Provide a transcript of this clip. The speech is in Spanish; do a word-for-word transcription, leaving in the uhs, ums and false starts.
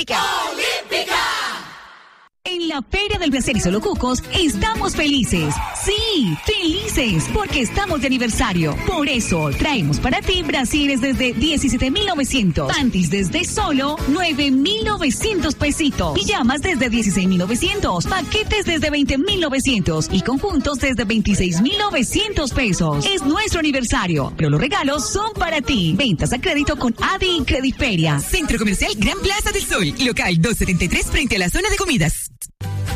Olímpica. ¡Olímpica! En la Feria del Placer y Solo Cucos estamos felices. Sí, felices, porque estamos de aniversario. Por eso traemos para ti brasieres desde diecisiete mil novecientos, panties desde solo nueve mil novecientos pesitos, pijamas desde dieciséis mil novecientos, paquetes desde veinte mil novecientos y conjuntos desde veintiséis mil novecientos pesos. Es nuestro aniversario, pero los regalos son para ti. Ventas a crédito con Adi y Crediferia. Centro Comercial Gran Plaza del Sol, local doscientos setenta y tres frente a la zona de comidas.